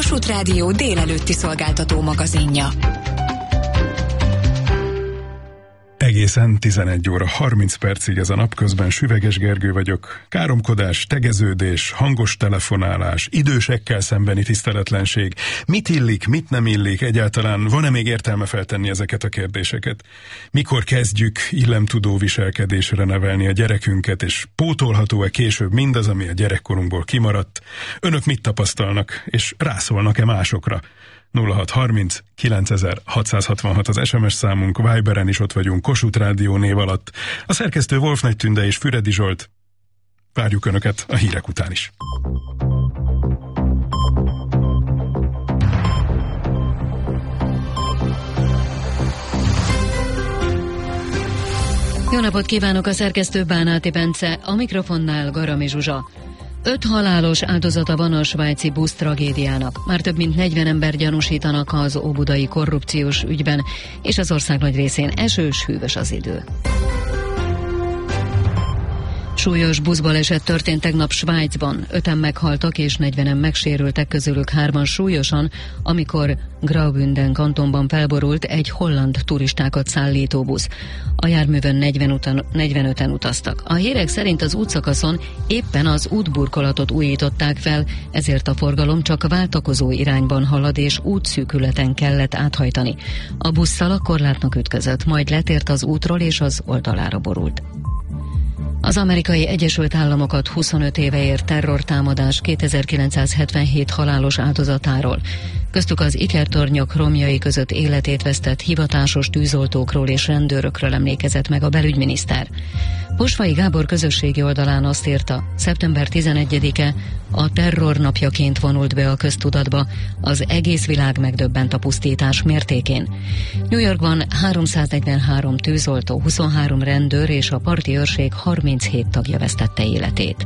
Kossuth Rádió délelőtti szolgáltató magazinja. Egészen 11 óra 30 percig ez a nap, közben Süveges Gergő vagyok. Káromkodás, tegeződés, hangos telefonálás, idősekkel szembeni tiszteletlenség. Mit illik, mit nem illik, egyáltalán van-e még értelme feltenni ezeket a kérdéseket? Mikor kezdjük illemtudó viselkedésre nevelni a gyerekünket, és pótolható-e később mindaz, ami a gyerekkorunkból kimaradt? Önök mit tapasztalnak, és rászólnak-e másokra? 0630 9666 az SMS számunk, Viberen is ott vagyunk, Kossuth Rádió név alatt. A szerkesztő Wolf Nagy Tünde és Füredi Zsolt. Várjuk Önöket a hírek után is. Jó napot kívánok, a szerkesztő Bánáti Bence, a mikrofonnál Garami Zsuzsa. 5 halálos áldozata van a svájci busz tragédiának. Már több mint 40 ember gyanúsítanak az óbudai korrupciós ügyben, és az ország nagy részén esős, hűvös az idő. Súlyos buszbaleset történt tegnap Svájcban. 5-en meghaltak és 40-en megsérültek, közülük 3-an súlyosan, amikor Graubünden kantonban felborult egy holland turistákat szállító busz. A járművön 45-en utaztak. A hírek szerint az útszakaszon éppen az útburkolatot újították fel, ezért a forgalom csak váltakozó irányban halad, és útszűkületen kellett áthajtani. A busszal a korlátnak ütközött, majd letért az útról és az oldalára borult. Az Amerikai Egyesült Államokat 25 éve ért terrortámadás 2977 halálos áldozatáról. Köztük az ikertornyok romjai között életét vesztett hivatásos tűzoltókról és rendőrökről emlékezett meg a belügyminiszter. Posvai Gábor közösségi oldalán azt írta, szeptember 11-e a terror napjaként vonult be a köztudatba, az egész világ megdöbbent a pusztítás mértékén. New Yorkban 343 tűzoltó, 23 rendőr és a parti őrség 37 tagja vesztette életét.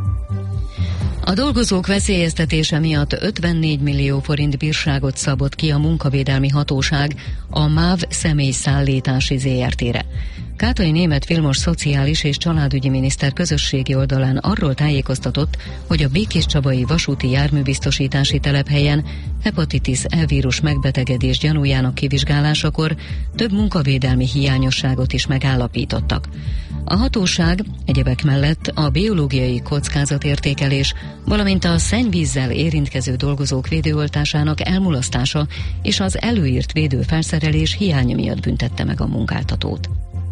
A dolgozók veszélyeztetése miatt 54 millió forint bírságot szabott ki a munkavédelmi hatóság a MÁV személyszállítási ZRT-re. Kátai Németh Vilmos szociális és családügyi miniszter közösségi oldalán arról tájékoztatott, hogy a Békéscsabai vasúti járműbiztosítási telephelyen hepatitis E vírus megbetegedés gyanújának kivizsgálásakor több munkavédelmi hiányosságot is megállapítottak. A hatóság egyebek mellett a biológiai kockázatértékelés, valamint a szennyvízzel érintkező dolgozók védőoltásának elmulasztása és az előírt védőfelszerelés hiánya miatt büntette meg a munkáltatót.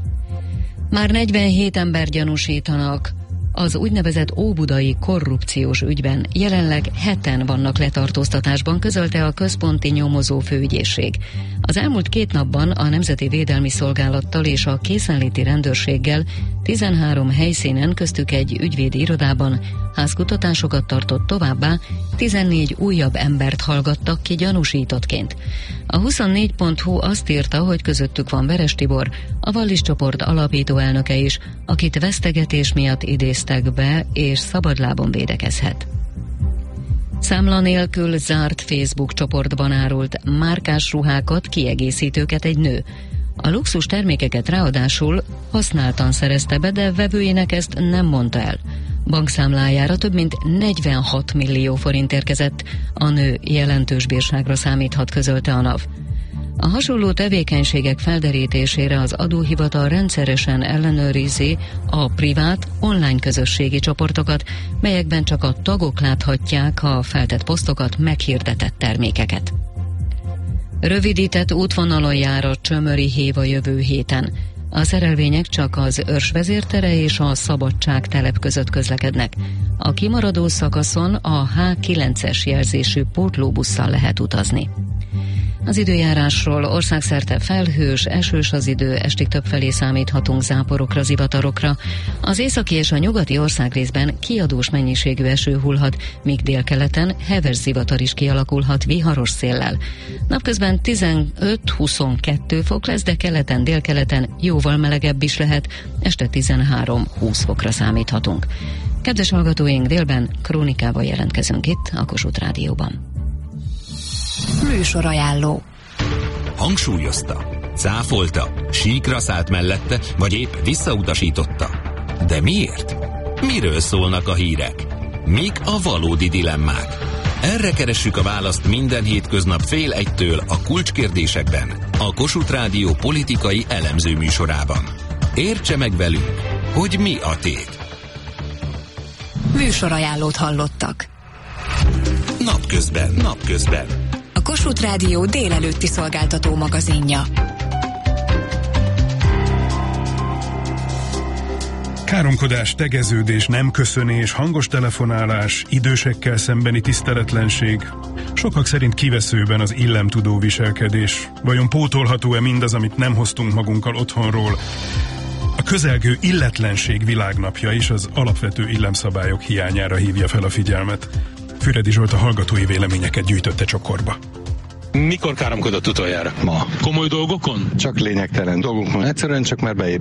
Már 47 ember gyanúsítanak az úgynevezett óbudai korrupciós ügyben, jelenleg 7-en vannak letartóztatásban, közölte a központi nyomozó főügyészség. Az elmúlt 2 napban a Nemzeti Védelmi Szolgálattal és a készenléti rendőrséggel 13 helyszínen, köztük egy ügyvédi irodában házkutatásokat tartott, továbbá 14 újabb embert hallgattak ki gyanúsítottként. A 24.hu azt írta, hogy közöttük van Veres Tibor, a Wallis csoport alapító elnöke is, akit vesztegetés miatt idéztek be, és szabadlábon védekezhet. Számla nélkül zárt Facebook csoportban árult márkás ruhákat, kiegészítőket egy nő. A luxus termékeket ráadásul használtan szerezte be, de vevőjének ezt nem mondta el. Bankszámlájára több mint 46 millió forint érkezett, a nő jelentős bírságra számíthat, közölte a NAV. A hasonló tevékenységek felderítésére az adóhivatal rendszeresen ellenőrizi a privát online közösségi csoportokat, melyekben csak a tagok láthatják a feltett posztokat, meghirdetett termékeket. Rövidített útvonalon jár a Csömöri hév a jövő héten. A szerelvények csak az Örs vezértere és a Szabadság telep között közlekednek. A kimaradó szakaszon a H9-es jelzésű pótlóbusszal lehet utazni. Az időjárásról: országszerte felhős, esős az idő, estig többfelé számíthatunk záporokra, zivatarokra. Az északi és a nyugati országrészben kiadós mennyiségű eső hullhat, míg délkeleten heves zivatar is kialakulhat viharos széllel. Napközben 15-22 fok lesz, de keleten, délkeleten jóval melegebb is lehet, este 13-20 fokra számíthatunk. Kedves hallgatóink, délben krónikával jelentkezünk itt a Kossuth Rádióban. Műsorajánló. Hangsúlyozta, cáfolta, síkra szállt mellette, vagy épp visszautasította. De miért? Miről szólnak a hírek? Mik a valódi dilemmák? Erre keressük a választ minden hétköznap 12:30 a Kulcskérdésekben, a Kossuth Rádió politikai elemző műsorában. Értse meg velünk, hogy mi a tét. Műsorajánlót hallottak. Napközben. A Kossuth Rádió délelőtti szolgáltató magazinja. Káromkodás, tegeződés, nem köszönés, hangos telefonálás, idősekkel szembeni tiszteletlenség. Sokak szerint kiveszőben az illemtudó viselkedés. Vajon pótolható-e mindaz, amit nem hoztunk magunkkal otthonról? A közelgő illetlenség világnapja is az alapvető illemszabályok hiányára hívja fel a figyelmet. Füredi Zsolt a hallgatói véleményeket gyűjtötte csokorba. Mikor káromkodott utoljára? Ma. Komoly dolgokon? Csak lényegtelen dolgokon. Egyszerűen csak már beépült